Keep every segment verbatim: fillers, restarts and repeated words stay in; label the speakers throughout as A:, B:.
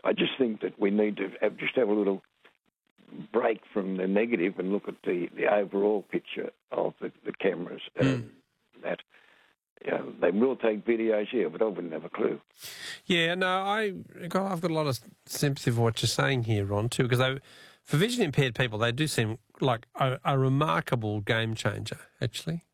A: I just think that we need to have, just have a little break from the negative and look at the, the overall picture of the, the cameras.
B: Mm.
A: Um, that you know, they will take videos, yeah, but I wouldn't have a clue.
B: Yeah, no, I, I've got a lot of sympathy for what you're saying here, Ron, too, because they, for vision-impaired people, they do seem like a, a remarkable game changer, actually.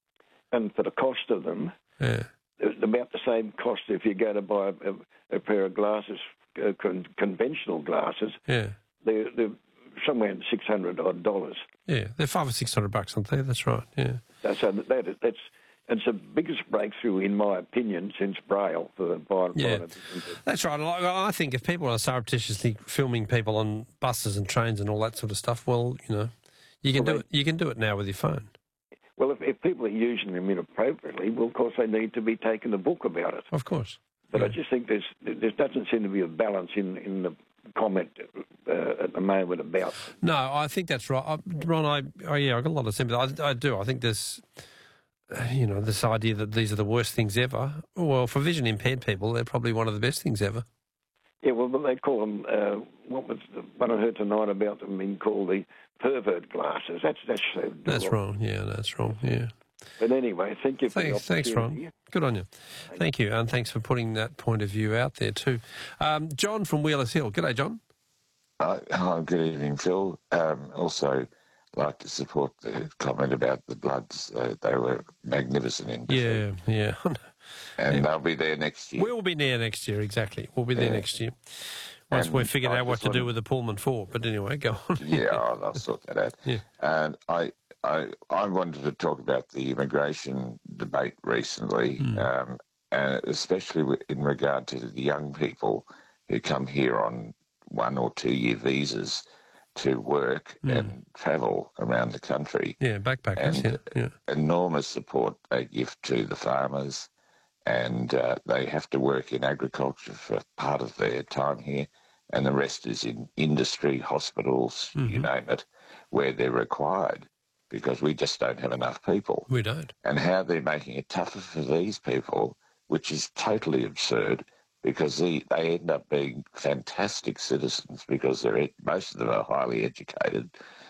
A: And for the cost of them,
B: yeah.
A: it's about the same cost if you go to buy a, a pair of glasses, uh, con- conventional glasses.
B: Yeah.
A: They're, they're somewhere in six hundred odd dollars.
B: Yeah, they're five or six hundred bucks, aren't they? That's right. Yeah.
A: So that, that that's it's the biggest breakthrough, in my opinion, since Braille for the blind.
B: Yeah,
A: blind.
B: that's right. I think if people are surreptitiously filming people on buses and trains and all that sort of stuff, well, you know, you can
A: well,
B: do they, it. You can do it now with your phone.
A: Well, if, if people are using them inappropriately, well, of course they need to be taken a book about it.
B: Of course.
A: But
B: yeah.
A: I just think there's there doesn't seem to be a balance in in the comment uh, at the moment about.
B: No, I think that's right, I, Ron. I oh yeah, I got a lot of sympathy. I, I do. I think there's, uh, you know, this idea that these are the worst things ever. Well, for vision impaired people, they're probably one of the best things ever.
A: Yeah, well, they call them. Uh, what was the one I heard tonight about them being called the pervert glasses? That's that's so
B: that's wrong. Yeah, that's wrong. Yeah.
A: But anyway, thank you for
B: thanks,
A: the
B: thanks, Ron. Good on you. Thank, thank you, and thanks for putting that point of view out there too. Um, John from Wheelers Hill. G'day, John.
C: Uh, oh, good evening, Phil. Um, also, like to support the comment about the Bloods. Uh, they were magnificent in defeat.
B: Yeah, yeah.
C: And
B: yeah.
C: they'll be there next year.
B: We'll be there next year, exactly. We'll be there yeah. next year. Once
C: and
B: we've figured
C: I
B: out what to
C: wanted...
B: do with the Pullman four. But anyway, go on.
C: yeah, I'll, I'll sort that out.
B: Yeah.
C: And I, I, I wanted to talk about the immigration debate recently, mm. um, and especially in regard to the young people who come here on one or two year visas to work mm. and travel around the country.
B: Yeah, backpackers,
C: and
B: yeah, yeah.
C: enormous support they give to the farmers, and uh, they have to work in agriculture for part of their time here, and the rest is in industry, hospitals, mm-hmm. you name it, where they're required, because we just don't have enough people.
B: We don't.
C: And how they're making it tougher for these people, which is totally absurd, because they, they end up being fantastic citizens because they're most of them are highly educated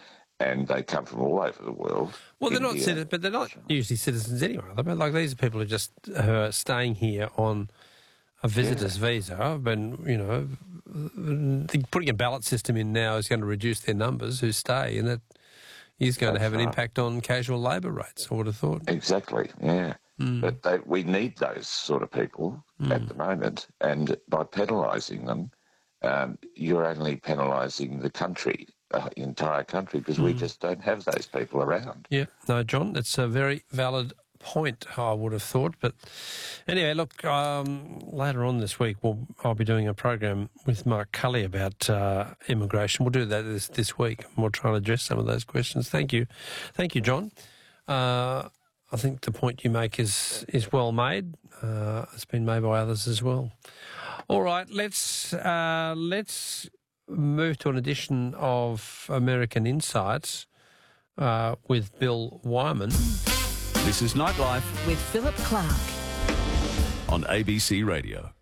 C: and they come from all over the world.
B: Well, they're
C: India.
B: not citizens, but they're not usually citizens anyway. Like these are people who are just uh, staying here on a visitor's yeah. visa, and you know, putting a ballot system in now is going to reduce their numbers who stay, and that is going
C: That's
B: to have an
C: right.
B: impact on casual labour rates. I would have thought.
C: Exactly. Yeah.
B: Mm.
C: But they, we need those sort of people mm. at the moment, and by penalising them, um, you're only penalising the country, the entire country, because mm. we just don't have those people around.
B: Yeah, no, John, that's a very valid point, I would have thought. But anyway, look, um, later on this week, we'll, I'll be doing a program with Mark Cully about uh, immigration. We'll do that this, this week, and we'll try and address some of those questions. Thank you. Thank you, John. Uh, I think the point you make is is well made. Uh, it's been made by others as well. All right, let's uh, let's move to an edition of American Insights uh, with Bill Wyman.
D: This is Nightlife
E: with Philip Clark
D: on A B C Radio.